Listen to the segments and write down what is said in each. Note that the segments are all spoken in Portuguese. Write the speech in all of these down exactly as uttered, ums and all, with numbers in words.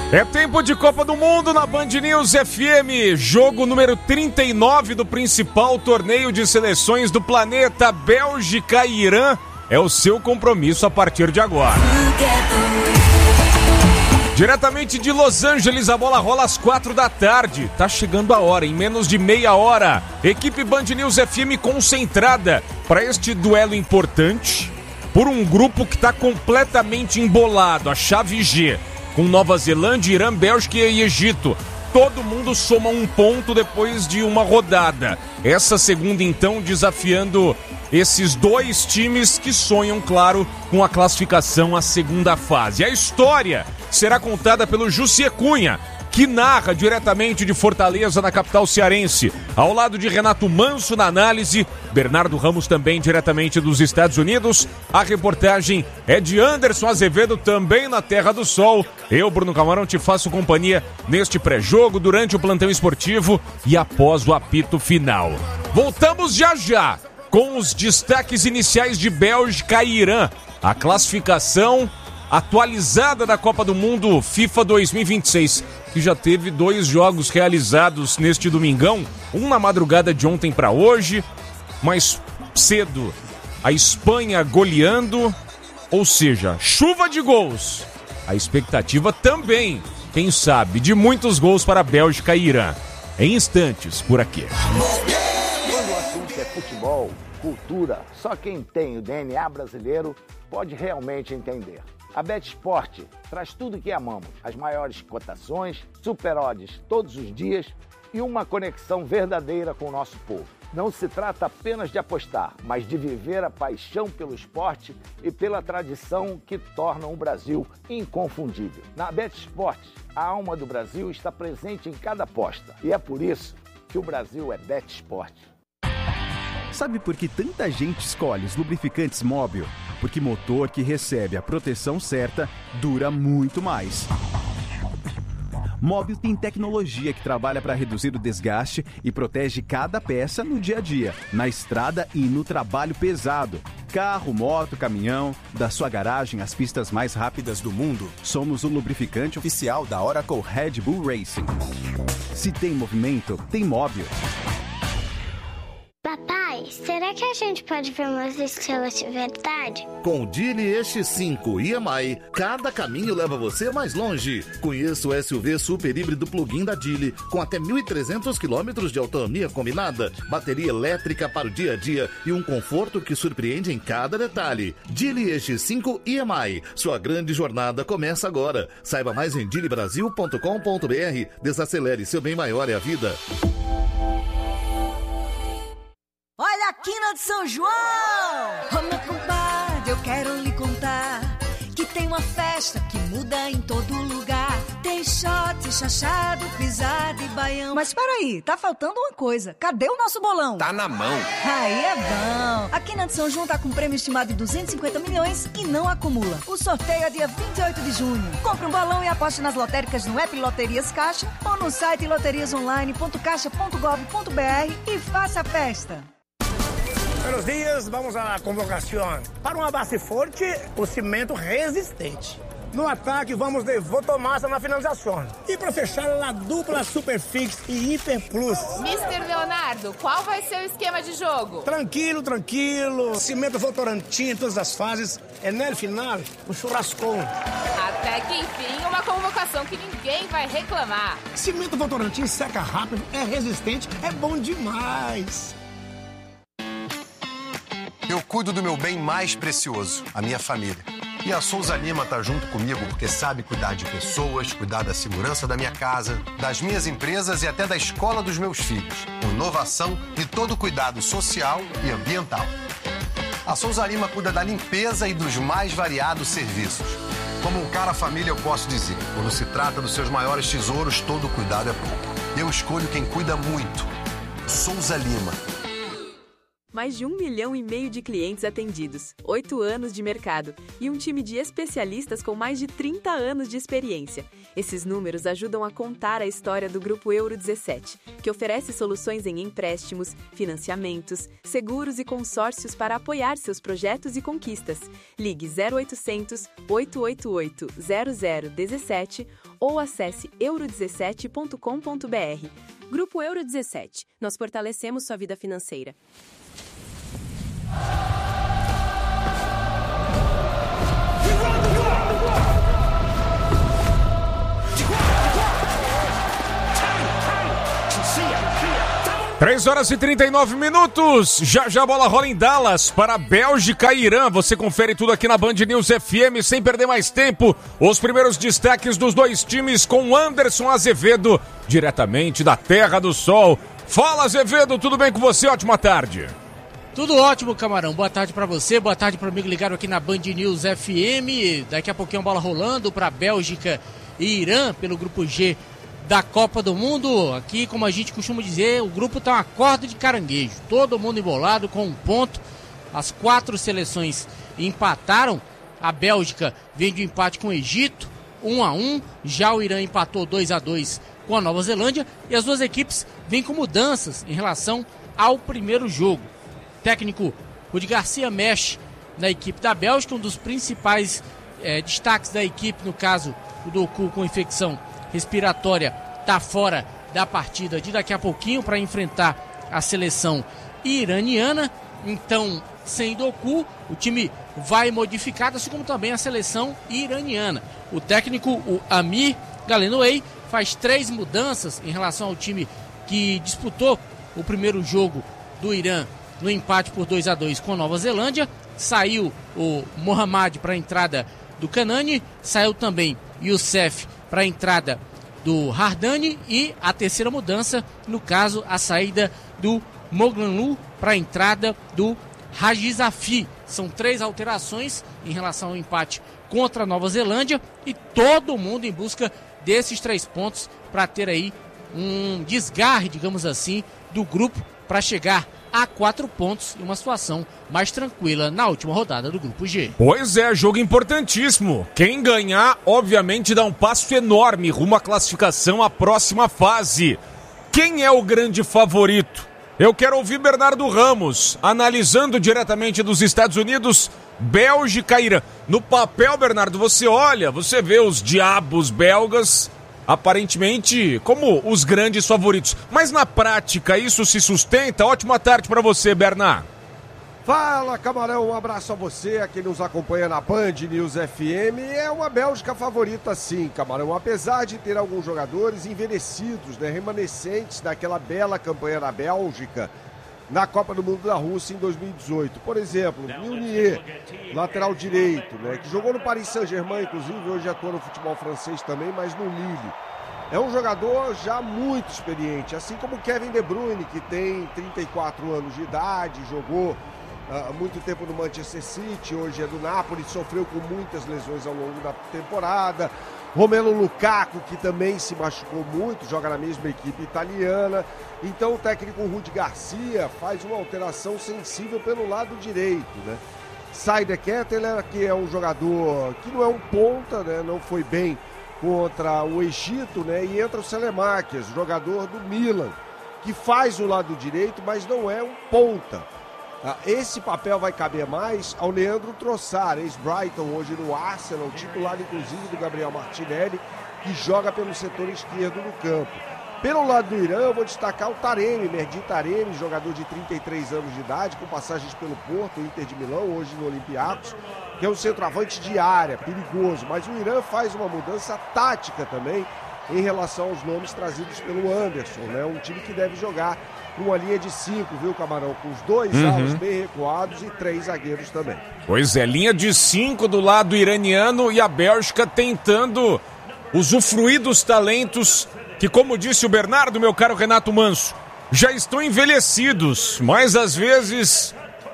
É tempo de Copa do Mundo na Band News F M, jogo número trinta e nove do principal torneio de seleções do planeta. Bélgica e Irã é o seu compromisso a partir de agora. Diretamente de Los Angeles, a bola rola às quatro da tarde. Tá chegando a hora, em menos de meia hora. Equipe Band News F M concentrada para este duelo importante por um grupo que está completamente embolado, a chave G, com Nova Zelândia, Irã, Bélgica e Egito. Todo mundo soma um ponto depois de uma rodada. Essa segunda, então, desafiando esses dois times que sonham, claro, com a classificação à segunda fase. A história será contada pelo Jussier Cunha, que narra diretamente de Fortaleza, na capital cearense, ao lado de Renato Manso na análise, Bernardo Ramos também diretamente dos Estados Unidos. A reportagem é de Anderson Azevedo, também na Terra do Sol. Eu, Bruno Camarão, te faço companhia neste pré-jogo, durante o plantão esportivo e após o apito final. Voltamos já já com os destaques iniciais de Bélgica e Irã. A classificação atualizada da Copa do Mundo FIFA dois mil e vinte e seis, que já teve dois jogos realizados neste domingão, um na madrugada de ontem para hoje, mais cedo a Espanha goleando, ou seja, chuva de gols. A expectativa também, quem sabe, de muitos gols para Bélgica e Irã. Em instantes, por aqui. Quando o assunto é futebol, cultura, só quem tem o D N A brasileiro pode realmente entender. A BetSport traz tudo que amamos, as maiores cotações, super odds todos os dias e uma conexão verdadeira com o nosso povo. Não se trata apenas de apostar, mas de viver a paixão pelo esporte e pela tradição que tornam o Brasil inconfundível. Na BetSport, a alma do Brasil está presente em cada aposta e é por isso que o Brasil é BetSport. Sabe por que tanta gente escolhe os lubrificantes Móbil? Porque motor que recebe a proteção certa dura muito mais. Móbil tem tecnologia que trabalha para reduzir o desgaste e protege cada peça no dia a dia, na estrada e no trabalho pesado. Carro, moto, caminhão, da sua garagem às pistas mais rápidas do mundo, somos o lubrificante oficial da Oracle Red Bull Racing. Se tem movimento, tem Móbil. Papai, será que a gente pode ver umas estrelas de verdade? Com o Geely E X cinco I M I, cada caminho leva você mais longe. Conheça o S U V super híbrido plug-in da Geely, com até mil e trezentos quilômetros de autonomia combinada, bateria elétrica para o dia a dia e um conforto que surpreende em cada detalhe. Geely E X cinco I M I, sua grande jornada começa agora. Saiba mais em geely brasil ponto com ponto b r. Desacelere, seu bem maior é a vida. Olha a quina de São João! Ô meu compadre, eu quero lhe contar que tem uma festa que muda em todo lugar. Tem shot, chachado, pisada e baião. Mas peraí, tá faltando uma coisa. Cadê o nosso bolão? Tá na mão. Aí é bom. A quina de São João tá com prêmio estimado de duzentos e cinquenta milhões e não acumula. O sorteio é dia vinte e oito de junho. Compre um bolão e aposte nas lotéricas no app Loterias Caixa ou no site loterias online ponto caixa ponto gov ponto b r e faça a festa. Buenos dias, vamos à convocação. Para uma base forte, o cimento resistente. No ataque, vamos de Votomassa na finalização. E para fechar, a dupla Superfix e Hiper Plus. mister Leonardo, qual vai ser o esquema de jogo? Tranquilo, tranquilo. Cimento Votorantim em todas as fases. É no final, o churrascão. Até que enfim, uma convocação que ninguém vai reclamar. Cimento Votorantim seca rápido, é resistente, é bom demais. Eu cuido do meu bem mais precioso, a minha família. E a Souza Lima tá junto comigo porque sabe cuidar de pessoas, cuidar da segurança da minha casa, das minhas empresas e até da escola dos meus filhos. Com inovação e todo cuidado social e ambiental. A Souza Lima cuida da limpeza e dos mais variados serviços. Como um cara família, eu posso dizer, quando se trata dos seus maiores tesouros, todo cuidado é pouco. Eu escolho quem cuida muito. Souza Lima. Mais de um milhão e meio de clientes atendidos, oito anos de mercado e um time de especialistas com mais de trinta anos de experiência. Esses números ajudam a contar a história do Grupo Euro dezessete, que oferece soluções em empréstimos, financiamentos, seguros e consórcios para apoiar seus projetos e conquistas. Ligue zero oitocentos, oito oito oito, zero zero um sete ou acesse euro dezessete ponto com ponto b r. Grupo Euro dezessete. Nós fortalecemos sua vida financeira. três horas e trinta e nove minutos, já já a bola rola em Dallas para Bélgica e Irã. Você confere tudo aqui na Band News F M sem perder mais tempo. Os primeiros destaques dos dois times com Anderson Azevedo, diretamente da Terra do Sol. Fala, Azevedo, tudo bem com você? Ótima tarde. Tudo ótimo, Camarão. Boa tarde pra você, boa tarde pro amigo ligado aqui na Band News F M. Daqui a pouquinho a bola rolando pra Bélgica e Irã pelo grupo G da Copa do Mundo. Aqui, como a gente costuma dizer, o grupo tá uma corda de caranguejo. Todo mundo embolado com um ponto. As quatro seleções empataram. A Bélgica vem de um empate com o Egito, um a um. Já o Irã empatou dois a dois com a Nova Zelândia. E as duas equipes vêm com mudanças em relação ao primeiro jogo. O técnico Rudi Garcia mexe na equipe da Bélgica. Um dos principais é, destaques da equipe, no caso o Doku com infecção respiratória, está fora da partida de daqui a pouquinho para enfrentar a seleção iraniana. Então, sem Doku, o time vai modificado, assim como também a seleção iraniana. O técnico, o Amir Galenoei, faz três mudanças em relação ao time que disputou o primeiro jogo do Irã no empate por dois a dois com a Nova Zelândia. Saiu o Mohamed para a entrada do Kanani, saiu também Youssef para a entrada do Hardani e a terceira mudança, no caso, a saída do Moglanlu para a entrada do Rajizafi. São três alterações em relação ao empate contra a Nova Zelândia e todo mundo em busca desses três pontos para ter aí um desgarre, digamos assim, do grupo para chegar a quatro pontos e uma situação mais tranquila na última rodada do Grupo G. Pois é, jogo importantíssimo. Quem ganhar, obviamente, dá um passo enorme rumo à classificação à próxima fase. Quem é o grande favorito? Eu quero ouvir Bernardo Ramos, analisando diretamente dos Estados Unidos, Bélgica e Irã. No papel, Bernardo, você olha, você vê os diabos belgas aparentemente como os grandes favoritos. Mas na prática isso se sustenta? Ótima tarde para você, Bernard. Fala, Camarão, um abraço a você, a quem nos acompanha na Band News F M. É uma Bélgica favorita sim, Camarão, apesar de ter alguns jogadores envelhecidos, né, remanescentes daquela bela campanha da Bélgica na Copa do Mundo da Rússia em dois mil e dezoito. Por exemplo, Meunier, lateral direito, né, que jogou no Paris Saint-Germain, inclusive hoje atua no futebol francês também, mas no Lille. É um jogador já muito experiente, assim como Kevin De Bruyne, que tem trinta e quatro anos de idade, jogou há uh, muito tempo no Manchester City, hoje é do Napoli, sofreu com muitas lesões ao longo da temporada. Romelu Lukaku, que também se machucou muito, joga na mesma equipe italiana. Então o técnico Rudi Garcia faz uma alteração sensível pelo lado direito, né? Sai de Ketteler, que é um jogador que não é um ponta, né? Não foi bem contra o Egito, né? E entra o Selemakers, jogador do Milan, que faz o lado direito, mas não é um ponta. Esse papel vai caber mais ao Leandro Trossard, ex-Brighton, hoje no Arsenal, titular inclusive do Gabriel Martinelli, que joga pelo setor esquerdo do campo. Pelo lado do Irã, eu vou destacar o Taremi, Merdi Taremi, jogador de trinta e três anos de idade, com passagens pelo Porto, Inter de Milão, hoje no Olympiacos, que é um centroavante de área, perigoso. Mas o Irã faz uma mudança tática também em relação aos nomes trazidos pelo Anderson, né? Um time que deve jogar com uma linha de cinco, viu, Camarão? Com os dois uhum. alas bem recuados e três zagueiros também. Pois é, linha de cinco do lado iraniano e a Bélgica tentando usufruir dos talentos que, como disse o Bernardo, meu caro Renato Manso, já estão envelhecidos, mas às vezes,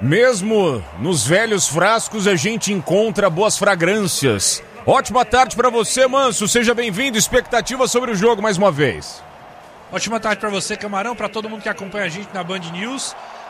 mesmo nos velhos frascos, a gente encontra boas fragrâncias. Ótima tarde para você, Manso, seja bem-vindo, expectativa sobre o jogo mais uma vez. Ótima tarde para você, Camarão, para todo mundo que acompanha a gente na Band News.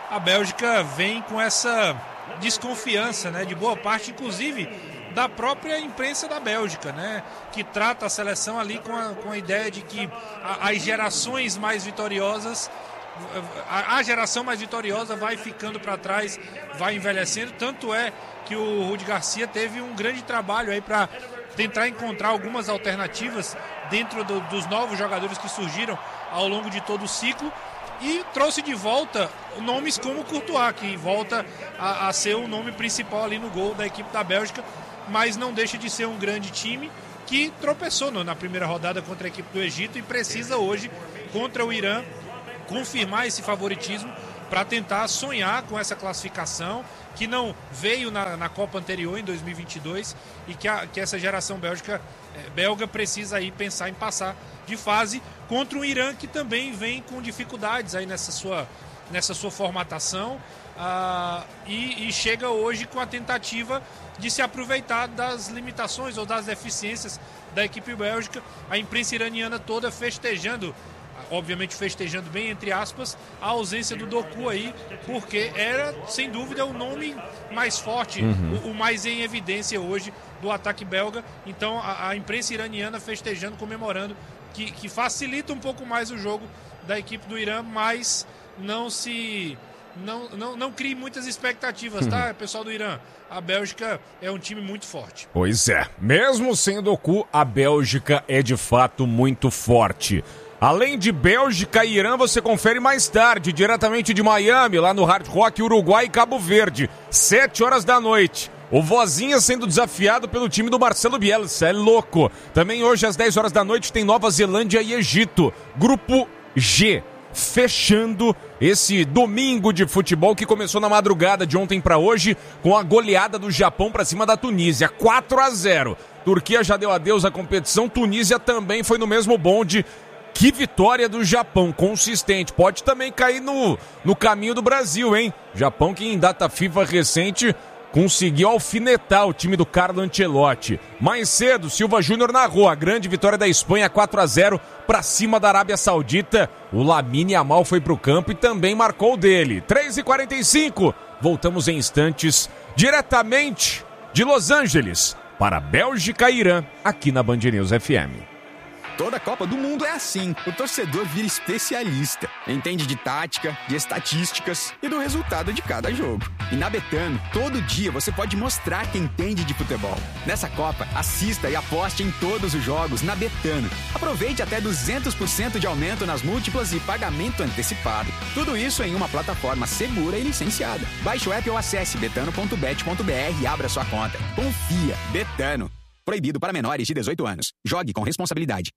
a Bélgica vem com essa desconfiança, né, de boa parte, inclusive, da própria imprensa da Bélgica, né, que trata a seleção ali com a, com a ideia de que a, as gerações mais vitoriosas, a, a geração mais vitoriosa vai ficando para trás, vai envelhecendo, tanto é que o Rudi Garcia teve um grande trabalho aí para tentar encontrar algumas alternativas dentro do, dos novos jogadores que surgiram ao longo de todo o ciclo, e trouxe de volta nomes como o Courtois, que volta a, a ser o nome principal ali no gol da equipe da Bélgica, mas não deixa de ser um grande time que tropeçou no, na primeira rodada contra a equipe do Egito e precisa hoje, contra o Irã, confirmar esse favoritismo para tentar sonhar com essa classificação que não veio na, na Copa anterior, em dois mil e vinte e dois, e que, a, que essa geração bélgica, é, belga precisa aí pensar em passar de fase contra um Irã que também vem com dificuldades aí nessa sua, nessa sua formatação, ah, e, e chega hoje com a tentativa de se aproveitar das limitações ou das deficiências da equipe bélgica. A imprensa iraniana toda festejando, obviamente festejando bem, entre aspas, a ausência do Doku aí, porque era, sem dúvida, o nome mais forte, uhum. o, o mais em evidência hoje do ataque belga. Então a, a imprensa iraniana festejando, comemorando, que, que facilita um pouco mais o jogo da equipe do Irã, mas não se... Não, não, não crie muitas expectativas, tá, pessoal do Irã? A Bélgica é um time muito forte. Pois é, mesmo sem Doku, a Bélgica é de fato muito forte. Além de Bélgica e Irã, você confere mais tarde, diretamente de Miami, lá no Hard Rock, Uruguai e Cabo Verde, sete horas da noite. O Vozinha sendo desafiado pelo time do Marcelo Bielsa, é louco. Também hoje às dez horas da noite tem Nova Zelândia e Egito, Grupo G. Fechando esse domingo de futebol que começou na madrugada de ontem para hoje com a goleada do Japão para cima da Tunísia, quatro a zero. Turquia já deu adeus à competição, Tunísia também foi no mesmo bonde. Que vitória do Japão, consistente. Pode também cair no, no caminho do Brasil, hein? Japão que em data FIFA recente conseguiu alfinetar o time do Carlo Ancelotti. Mais cedo, Silva Júnior narrou a grande vitória da Espanha, quatro a zero, para cima da Arábia Saudita. O Lamine Yamal foi para o campo e também marcou o dele. três e quarenta e cinco, voltamos em instantes, diretamente de Los Angeles, para Bélgica e Irã, aqui na Band News F M. Toda Copa do Mundo é assim. O torcedor vira especialista. Entende de tática, de estatísticas e do resultado de cada jogo. E na Betano, todo dia você pode mostrar que entende de futebol. Nessa Copa, assista e aposte em todos os jogos na Betano. Aproveite até duzentos por cento de aumento nas múltiplas e pagamento antecipado. Tudo isso em uma plataforma segura e licenciada. Baixe o app ou acesse betano ponto bet ponto b r e abra sua conta. Confia. Betano. Proibido para menores de dezoito anos. Jogue com responsabilidade.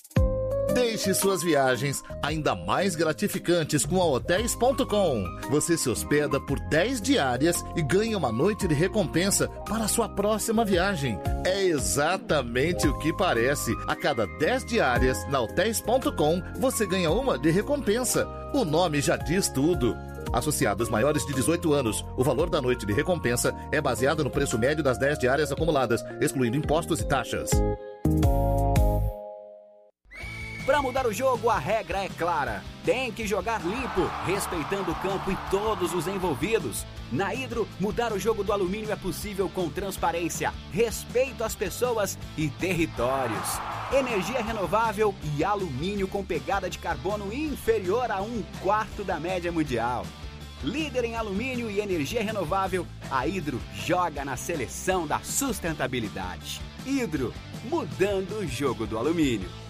Deixe suas viagens ainda mais gratificantes com a hotéis ponto com. Você se hospeda por dez diárias e ganha uma noite de recompensa para a sua próxima viagem. É exatamente o que parece. A cada dez diárias na hotéis ponto com, você ganha uma de recompensa. O nome já diz tudo. Associados maiores de dezoito anos, o valor da noite de recompensa é baseado no preço médio das dez diárias acumuladas, excluindo impostos e taxas. Para mudar o jogo, a regra é clara. Tem que jogar limpo, respeitando o campo e todos os envolvidos. Na Hidro, mudar o jogo do alumínio é possível com transparência, respeito às pessoas e territórios. Energia renovável e alumínio com pegada de carbono inferior a um quarto da média mundial. Líder em alumínio e energia renovável, a Hidro joga na seleção da sustentabilidade. Hidro, mudando o jogo do alumínio.